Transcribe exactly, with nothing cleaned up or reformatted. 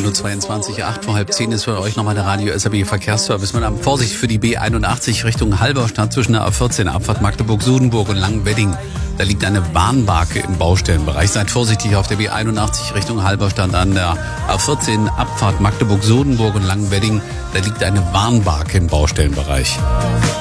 neun Uhr zweiundzwanzig, acht vor halb zehn ist für euch nochmal der Radio S R B Verkehrsservice. Mit einem Vorsicht für die B einundachtzig Richtung Halberstadt zwischen der A vierzehn Abfahrt Magdeburg-Sudenburg und Langenwedding. Da liegt eine Warnbarke im Baustellenbereich. Seid vorsichtig auf der B einundachtzig Richtung Halberstadt an der A vierzehn Abfahrt Magdeburg-Sudenburg und Langenwedding. Da liegt eine Warnbarke im Baustellenbereich.